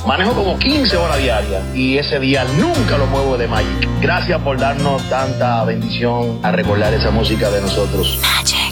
Manejo como 15 horas diarias y ese día nunca lo muevo de Magic. Gracias por darnos tanta bendición a recordar esa música de nosotros. Magic.